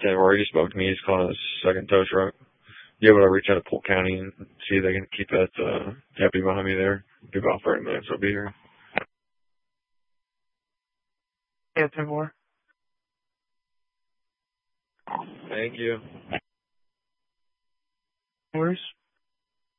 Tim already spoke to me. He's calling a second tow truck. You able to reach out to Polk County and see if they can keep that deputy behind me there? Be about 30 minutes. I'll be here. Yeah, 10-4. Thank you. No worries.